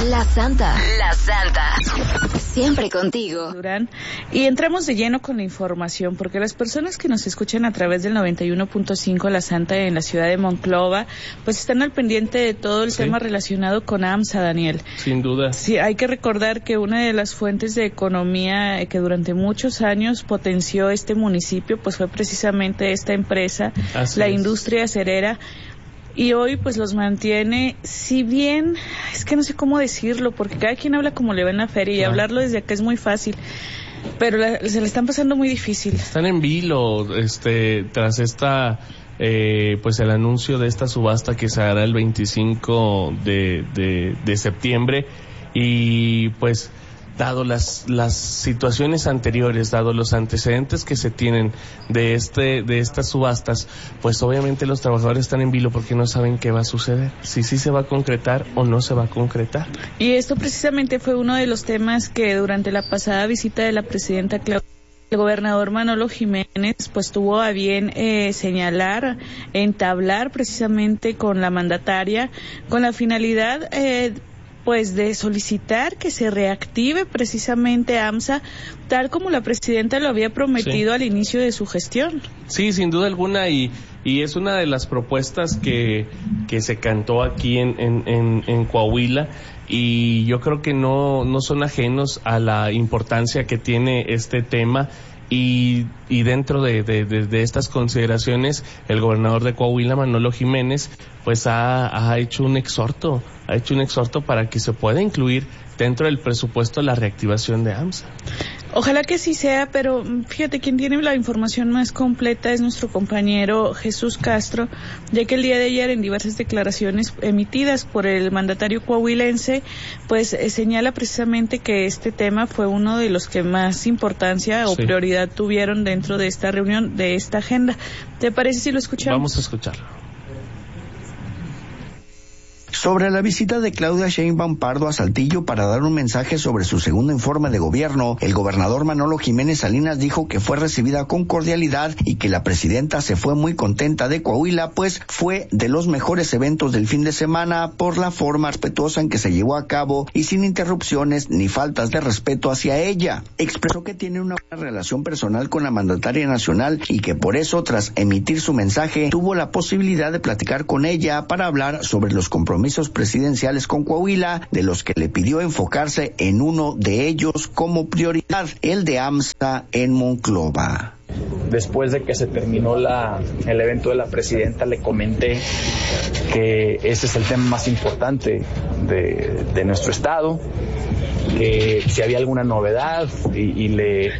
La Santa. Siempre contigo. Durán. Y entramos de lleno con la información, porque las personas que nos escuchan a través del 91.5 La Santa en la ciudad de Monclova, pues están al pendiente de todo el tema relacionado con AMSA, Daniel. Sin duda. Sí, hay que recordar que una de las fuentes de economía que durante muchos años potenció este municipio, pues fue precisamente esta empresa, la industria acerera. Y hoy pues los mantiene, si bien, es que no sé cómo decirlo, porque cada quien habla como le va en la feria y hablarlo desde acá es muy fácil, pero se le están pasando muy difícil. Están en vilo, tras esta, pues el anuncio de esta subasta que se hará el 25 de septiembre, y pues dado las situaciones anteriores, dado los antecedentes que se tienen de estas subastas, pues obviamente los trabajadores están en vilo porque no saben qué va a suceder, si sí se va a concretar o no se va a concretar. Y esto precisamente fue uno de los temas que durante la pasada visita de la presidenta Claudia, el gobernador Manolo Jiménez pues tuvo a bien señalar, entablar precisamente con la mandataria, con la finalidad pues de solicitar que se reactive precisamente AMSA, tal como la presidenta lo había prometido al inicio de su gestión. Sí, sin duda alguna, y es una de las propuestas que se cantó aquí en Coahuila, y yo creo que no son ajenos a la importancia que tiene este tema. Y dentro de estas consideraciones, el gobernador de Coahuila, Manolo Jiménez, pues ha hecho un exhorto para que se pueda incluir dentro del presupuesto la reactivación de AMSA. Ojalá que sí sea, pero fíjate, quien tiene la información más completa es nuestro compañero Jesús Castro, ya que el día de ayer en diversas declaraciones emitidas por el mandatario coahuilense, pues señala precisamente que este tema fue uno de los que más importancia o prioridad tuvieron dentro de esta reunión, de esta agenda. ¿Te parece si lo escuchamos? Vamos a escucharlo. Sobre la visita de Claudia Sheinbaum Pardo a Saltillo para dar un mensaje sobre su segundo informe de gobierno, el gobernador Manolo Jiménez Salinas dijo que fue recibida con cordialidad y que la presidenta se fue muy contenta de Coahuila, pues fue de los mejores eventos del fin de semana por la forma respetuosa en que se llevó a cabo y sin interrupciones ni faltas de respeto hacia ella. Expresó que tiene una buena relación personal con la mandataria nacional y que por eso, tras emitir su mensaje, tuvo la posibilidad de platicar con ella para hablar sobre los compromisos presidenciales con Coahuila, de los que le pidió enfocarse en uno de ellos como prioridad, el de AMSA en Monclova. Después de que se terminó el evento de la presidenta, le comenté que ese es el tema más importante de nuestro estado, que si había alguna novedad, y le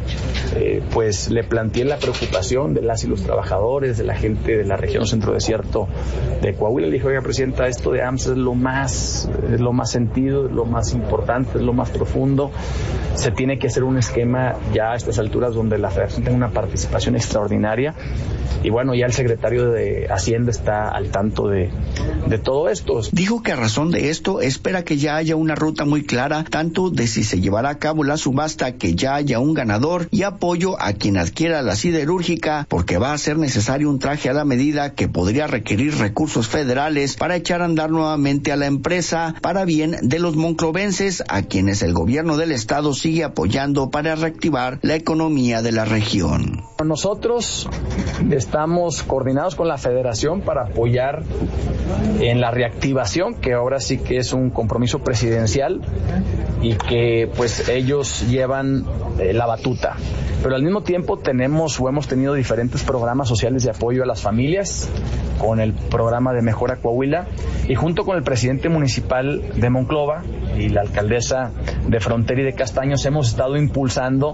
planteé la preocupación de las y los trabajadores, de la gente de la región centro desierto de Coahuila. Le dije, oiga, presidenta, esto de AMSA es lo más sentido, es lo más importante, es lo más profundo. Se tiene que hacer un esquema ya a estas alturas donde la federación tenga una participación extraordinaria, y bueno, ya el secretario de Hacienda está al tanto de todo esto. Dijo que a razón de esto espera que ya haya una ruta muy clara, tanto de si se llevará a cabo la subasta, que ya haya un ganador y apoyo a quien adquiera la siderúrgica, porque va a ser necesario un traje a la medida que podría requerir recursos federales para echar a andar nuevamente a la empresa, para bien de los monclovenses, a quienes el gobierno del estado sigue apoyando para reactivar la economía de la región. Nosotros estamos coordinados con la federación para apoyar en la reactivación, que ahora sí que es un compromiso presidencial y que pues ellos llevan la batuta. Pero al mismo tiempo hemos tenido diferentes programas sociales de apoyo a las familias, con el programa de Mejora Coahuila, y junto con el presidente municipal de Monclova y la alcaldesa de Frontera y de Castaños hemos estado impulsando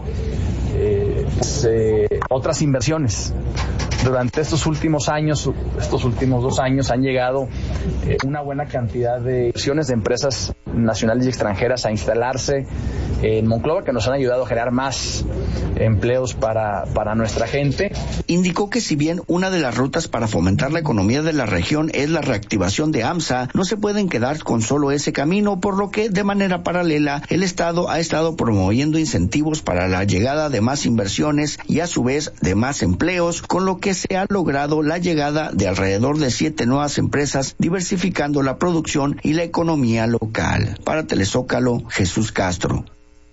otras inversiones. Durante estos últimos 2 años, han llegado una buena cantidad de inversiones de empresas nacionales y extranjeras a instalarse en Monclova, que nos han ayudado a generar más empleos para nuestra gente. Indicó que si bien una de las rutas para fomentar la economía de la región es la reactivación de AMSA, no se pueden quedar con solo ese camino, por lo que de manera paralela el Estado ha estado promoviendo incentivos para la llegada de más inversiones y a su vez de más empleos, con lo que se ha logrado la llegada de alrededor de 7 nuevas empresas, diversificando la producción y la economía local. Para Telezócalo, Jesús Castro.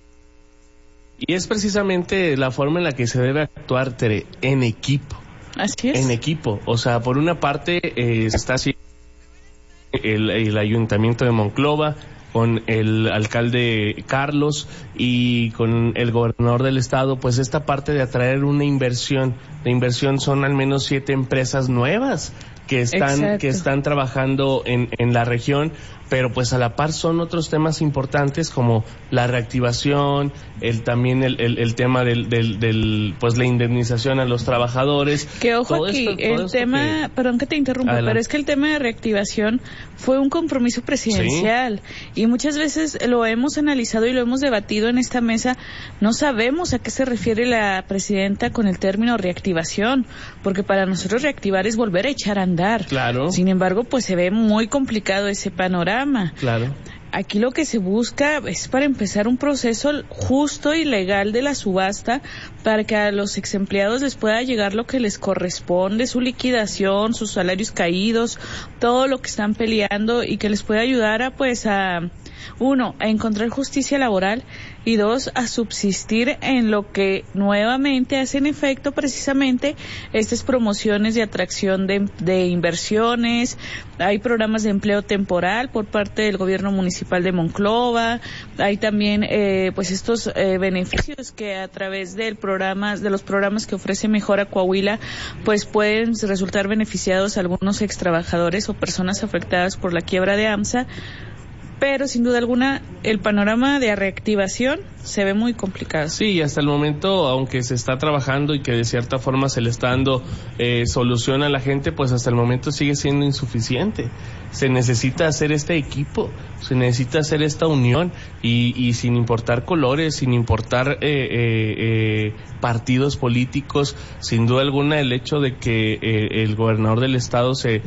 Y es precisamente la forma en la que se debe actuar, Tere, en equipo. Así es. En equipo. O sea, por una parte se está haciendo el Ayuntamiento de Monclova, con el alcalde Carlos y con el gobernador del estado, pues esta parte de atraer una inversión. La inversión son al menos 7 empresas nuevas que están trabajando en la región, pero pues a la par son otros temas importantes como la reactivación, también el tema del pues la indemnización a los trabajadores. Que ojo aquí, perdón que te interrumpa, pero es que el tema de reactivación fue un compromiso presidencial, ¿sí? Y muchas veces lo hemos analizado y lo hemos debatido en esta mesa, no sabemos a qué se refiere la presidenta con el término reactivación, porque para nosotros reactivar es volver a echar a andar. Claro. Sin embargo, pues se ve muy complicado ese panorama. Claro. Aquí lo que se busca es para empezar un proceso justo y legal de la subasta para que a los exempleados les pueda llegar lo que les corresponde, su liquidación, sus salarios caídos, todo lo que están peleando y que les pueda ayudar a encontrar justicia laboral y 2, a subsistir en lo que nuevamente hacen efecto precisamente estas promociones de atracción de inversiones. Hay programas de empleo temporal por parte del gobierno municipal de Monclova, hay también estos beneficios que a través de los programas que ofrece Mejora Coahuila pues pueden resultar beneficiados algunos extrabajadores o personas afectadas por la quiebra de AMSA. Pero sin duda alguna el panorama de reactivación se ve muy complicado. Sí, hasta el momento, aunque se está trabajando y que de cierta forma se le está dando solución a la gente, pues hasta el momento sigue siendo insuficiente. Se necesita hacer este equipo, se necesita hacer esta unión y sin importar colores, sin importar partidos políticos, sin duda alguna el hecho de que el gobernador del estado se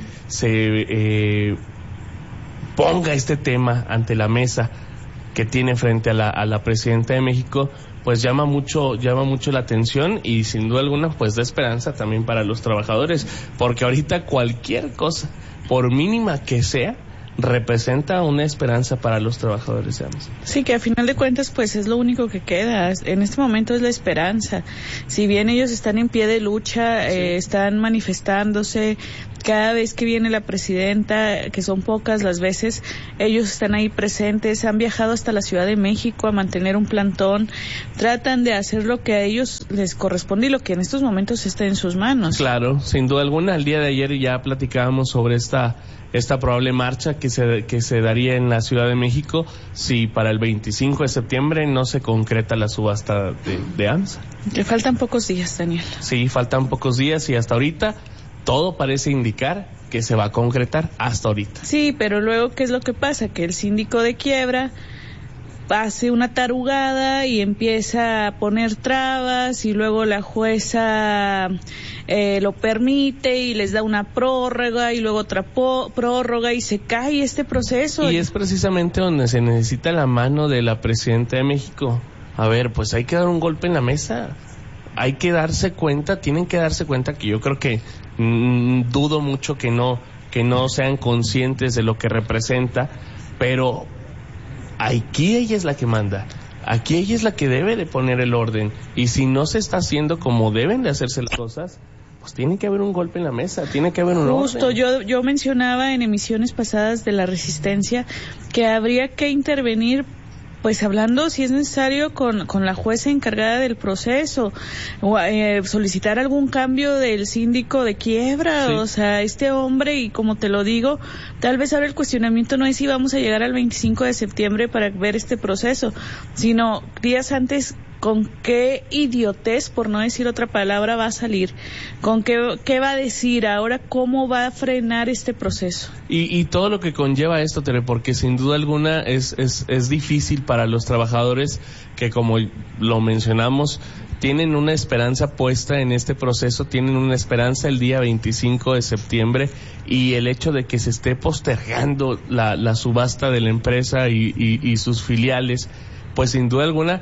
ponga este tema ante la mesa que tiene frente a la presidenta de México, pues llama mucho la atención y sin duda alguna pues da esperanza también para los trabajadores, porque ahorita cualquier cosa, por mínima que sea, representa una esperanza para los trabajadores de AMSA. Sí, que a final de cuentas pues es lo único que queda, en este momento es la esperanza. Si bien ellos están en pie de lucha, sí, están manifestándose, cada vez que viene la presidenta, que son pocas las veces, ellos están ahí presentes, han viajado hasta la Ciudad de México a mantener un plantón, tratan de hacer lo que a ellos les corresponde y lo que en estos momentos está en sus manos. Claro, sin duda alguna, el día de ayer ya platicábamos sobre esta probable marcha que se daría en la Ciudad de México si para el 25 de septiembre no se concreta la subasta de AMSA. Le faltan pocos días, Daniel. Sí, faltan pocos días y hasta ahorita todo parece indicar que se va a concretar hasta ahorita. Sí, pero luego, ¿qué es lo que pasa? Que el síndico de quiebra hace una tarugada y empieza a poner trabas y luego la jueza lo permite y les da una prórroga y luego otra prórroga y se cae este proceso. Y es precisamente donde se necesita la mano de la presidenta de México. A ver, pues hay que dar un golpe en la mesa. Hay que darse cuenta, tienen que darse cuenta que yo creo que dudo mucho que no sean conscientes de lo que representa, pero aquí ella es la que manda, aquí ella es la que debe de poner el orden, y si no se está haciendo como deben de hacerse las cosas, pues tiene que haber un golpe en la mesa, tiene que haber un orden. Justo, yo mencionaba en emisiones pasadas de la Resistencia que habría que intervenir, pues hablando si es necesario con la jueza encargada del proceso, o solicitar algún cambio del síndico de quiebra, sí. O sea, este hombre, y como te lo digo, tal vez ahora el cuestionamiento no es si vamos a llegar al 25 de septiembre para ver este proceso, sino días antes, con qué idiotez, por no decir otra palabra, va a salir, con qué va a decir ahora, cómo va a frenar este proceso. Y todo lo que conlleva esto, Tere, porque sin duda alguna es difícil para los trabajadores que, como lo mencionamos, tienen una esperanza puesta en este proceso, tienen una esperanza el día 25 de septiembre, y el hecho de que se esté postergando la subasta de la empresa y sus filiales, pues sin duda alguna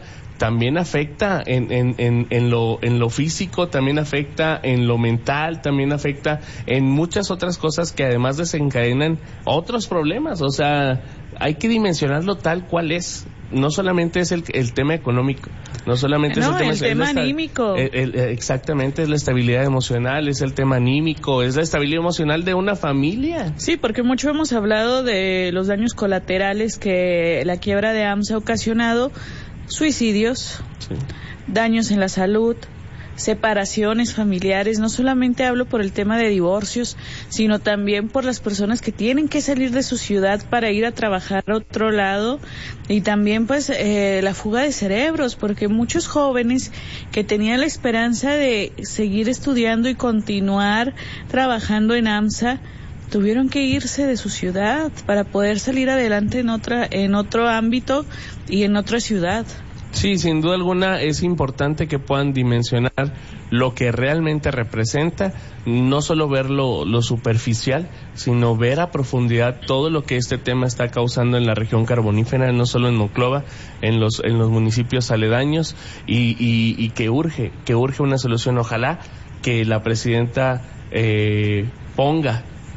también afecta en lo físico, también afecta en lo mental, también afecta en muchas otras cosas que además desencadenan otros problemas. O sea, hay que dimensionarlo tal cual es. No solamente es el tema económico, no solamente es el tema anímico. Exactamente, es la estabilidad emocional, es el tema anímico, es la estabilidad emocional de una familia. Sí, porque mucho hemos hablado de los daños colaterales que la quiebra de AMSA ha ocasionado, suicidios, sí, daños en la salud, separaciones familiares. No solamente hablo por el tema de divorcios, sino también por las personas que tienen que salir de su ciudad para ir a trabajar a otro lado, y también pues la fuga de cerebros, porque muchos jóvenes que tenían la esperanza de seguir estudiando y continuar trabajando en AMSA tuvieron que irse de su ciudad para poder salir adelante en otro ámbito y en otra ciudad. Sí, sin duda alguna es importante que puedan dimensionar lo que realmente representa, no solo ver lo superficial, sino ver a profundidad todo lo que este tema está causando en la región carbonífera, no solo en Monclova, en los municipios aledaños, y que urge una solución. Ojalá que la presidenta ponga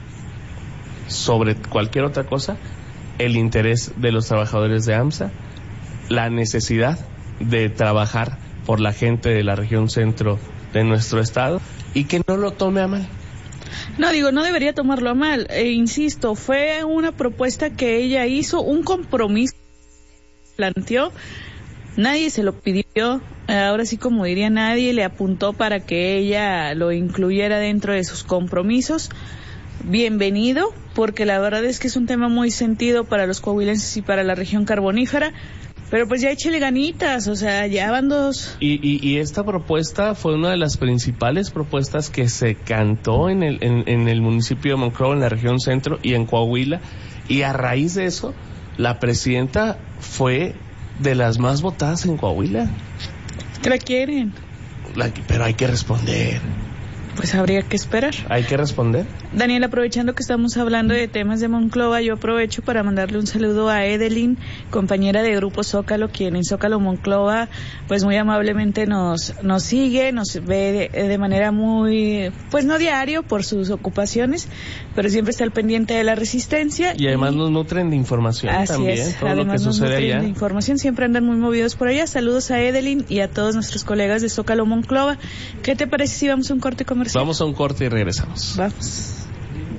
sobre cualquier otra cosa el interés de los trabajadores de AMSA, la necesidad de trabajar por la gente de la región centro de nuestro estado, y que no lo tome a mal. No debería tomarlo a mal. Insisto, fue una propuesta que ella hizo, un compromiso planteó, nadie se lo pidió, ahora sí, como diría, nadie le apuntó para que ella lo incluyera dentro de sus compromisos. Bienvenido, porque la verdad es que es un tema muy sentido para los coahuilenses y para la región carbonífera. Pero pues ya échele ganitas, o sea, ya van dos. Y esta propuesta fue una de las principales propuestas que se cantó en el municipio de Monclova, en la región centro y en Coahuila, y a raíz de eso, la presidenta fue de las más votadas en Coahuila. ¿Qué la quieren? Pero hay que responder. Pues habría que esperar. Hay que responder. Daniel, aprovechando que estamos hablando de temas de Monclova, yo aprovecho para mandarle un saludo a Edelyn, compañera de Grupo Zócalo, quien en Zócalo Monclova, pues muy amablemente nos sigue, nos ve de manera muy, pues no diario por sus ocupaciones, pero siempre está al pendiente de la resistencia. Y además nos nutren de información. Así también, es, todo además lo que sucede allá. De información, siempre andan muy movidos por allá. Saludos a Edelyn y a todos nuestros colegas de Zócalo Monclova. ¿Qué te parece si vamos a un corte comercial? Vamos a un corte y regresamos. Vamos.